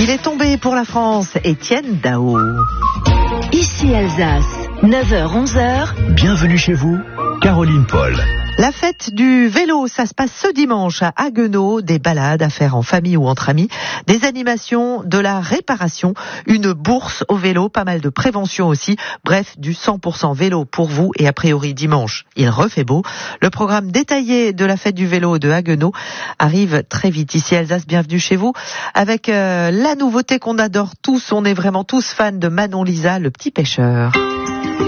Il est tombé pour la France, Étienne Dao. Ici Alsace, 9h-11h. Bienvenue chez vous, Caroline Paul. La fête du vélo, ça se passe ce dimanche à Haguenau. Des balades à faire en famille ou entre amis, des animations, de la réparation, une bourse au vélo, pas mal de prévention aussi. Bref, du 100% vélo pour vous et a priori dimanche, il refait beau. Le programme détaillé de la fête du vélo de Haguenau arrive très vite ici Alsace. Bienvenue chez vous avec la nouveauté qu'on adore tous. On est vraiment tous fans de Manon Lisa, le petit pêcheur.